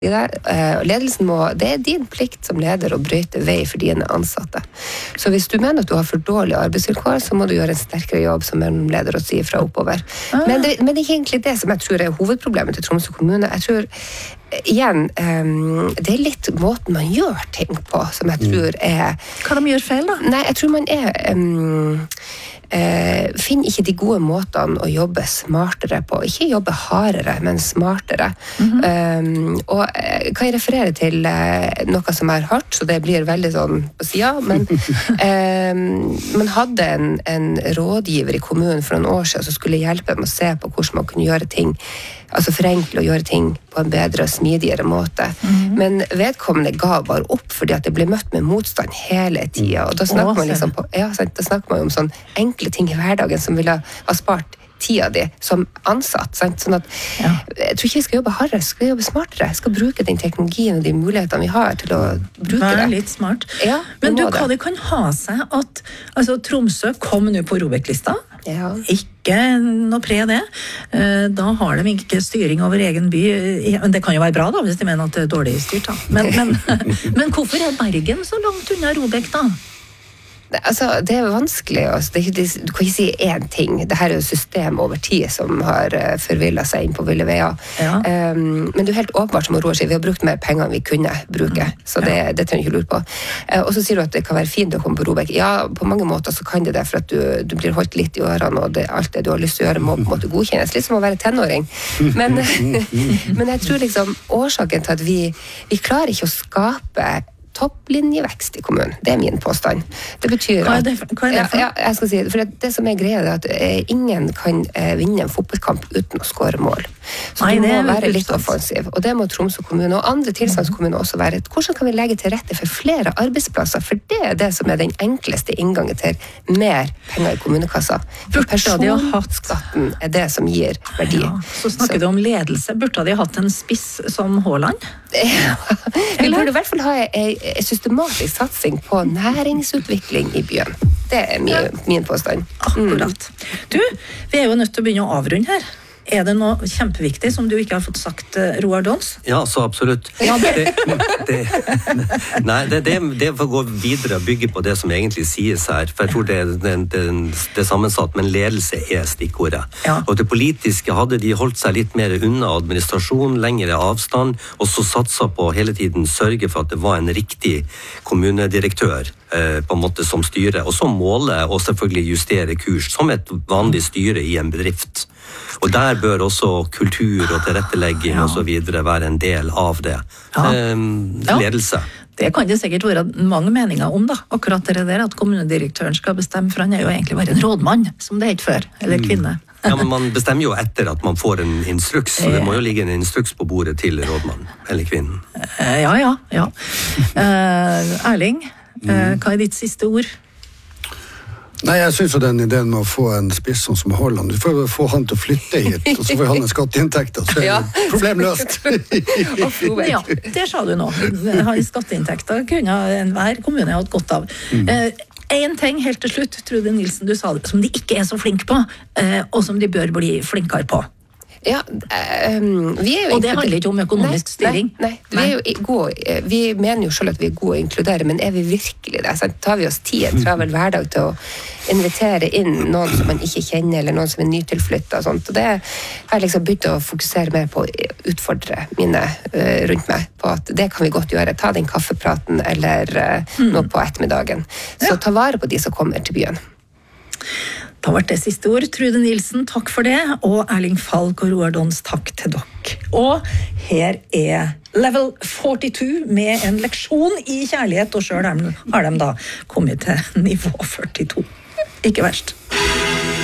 Ledelsen det din plikt som leder å bryte vei for dine ansatte. Så hvis du mener at du har for dårlige arbeidsvilkår, så må du gjøre en sterkere jobb som mellomleder og si fra oppover. Men det er ikke egentlig det som jeg tror er hovedproblemet til Tromsø kommune. Jeg tror igjen, det er litt måten man gjør ting på som jeg tror er... Hva de gjør feil da? Nei, jeg tror man finner ikke de gode måtene å jobbe smartere på. Ikke jobbe hardere, men smartere. Og kan jeg referere til noe som jeg har hørt, så det blir veldig sånn på siden, men man hadde en rådgiver i kommunen for noen år siden som skulle hjelpe dem å se på hvordan man kunne gjøre ting, altså forenkle og gjøre ting på en bedre og smidigere måte. Men vedkommende ga bare opp fordi at det ble møtt med motstand hele tiden. Og da snakker man liksom på, da snakker man om sånn enkle ting i hverdagen som ville ha spart tida di som ansatt. Sånn at jeg tror ikke vi skal jobbe hardere, vi skal jobbe smartere. Vi skal bruke den teknologien og de mulighetene vi har til å bruke det. Vær litt smart. Men du, hva det kan ha seg at Tromsø kom nå på ROBEK-lista? Ikke noe pre det. Da har de ikke styring over egen by. Men det kan jo være bra da, hvis de mener at det er dårlig styrt. Da. Men hvorfor er Bergen så langt unna ROBEK da? Altså, det er vanskelig. Altså, du kan ikke si én ting. Dette er jo system over tid som har forvillet seg inn på ville veier. Men det er helt åpenbart som Roar sier, vi har brukt mer penger enn vi kunne bruke. Så det trenger jeg ikke lure på. Og så sier du at det kan være fint å komme på ROBEK. Ja, på mange måter så kan det for at du blir holdt litt i ørene, og alt det du har lyst til å gjøre må på en måte godkjennes. Litt som å være tenåring. Men jeg tror liksom årsaken til at vi klarer ikke å skape topplinjevekst i kommunen. Det er min påstand. Det betyr Hva er det for? Jeg skal si det, for det som er greia er at ingen kan vinne en fotballkamp uten å skåre mål. Så du må være litt offensiv. Og det må Tromsø kommune og andre tilstandskommuner også være. Hvordan kan vi legge til rette for flere arbeidsplasser? For det er det som er den enkleste inngangen til mer penger i kommunekassa. For personskatten er det som gir verdi. Så snakker du om ledelse. Burde de hatt en spiss som Haaland? Vi burde i hvert fall ha en systematisk satsing på næringsutvikling i byen. Det er min påstand. Akkurat. Du, vi er jo nødt til å begynne å avrunde her. Er det noe kjempeviktig som du ikke har fått sagt, Roar Dons? Ja, så absolutt. Det får gå videre og bygge på det som egentlig sies her, for jeg tror det er sammensatt, men ledelse er stikkordet. Og det politiske hadde de holdt seg litt mer unna administrasjon, lengre avstand, og så satset på hele tiden sørge for at det var en riktig kommunedirektør på en måte som styre, og så måle og selvfølgelig justere kurs som et vanlig styre i en bedrift. Og der bør også kultur og tilrettelegging og så videre være en del av det. Ledelse. Det kan det sikkert være mange meninger om da, akkurat det der at kommunedirektøren skal bestemme, for han er jo egentlig bare en rådmann, som det heter før, eller kvinne. Ja, men man bestemmer jo etter at man får en instruks, så det må jo ligge en instruks på bordet til rådmann, eller kvinnen. Ja. Erling, hva er ditt siste ord? Nei, jeg synes jo den ideen med å få en spiss som Haaland, du får få han til å flytte hit, og så får han en skatteinntekter, så er det problemløst. Ja, det sa du nå. Hans skatteinntekter kunne enhver kommune hatt godt av. En ting helt til slutt, Trude Nilsen, du sa det, som de ikke er så flinke på, og som de bør bli flinkere på. Ja, vi er jo og det handler ikke om økonomisk styring. Nei. Vi mener jo selv at vi er gode å inkludere, men er vi virkelig det? Så tar vi oss tid, en travel hverdag til å invitere inn noen som man ikke kjenner, eller noen som er nytilflyttet og sånt. Og det har jeg liksom begynt å fokusere mer på å utfordre mine rundt meg, på at det kan vi godt gjøre. Ta den kaffepraten eller noe på ettermiddagen. Så ta vare på de som kommer til byen. Da var det siste ord. Trude Nilsen, takk for det. Og Erling Falk og Roar Dons, takk til dere. Og her er Level 42 med en leksjon i kjærlighet, og selv har de da kommet til nivå 42. Ikke verst.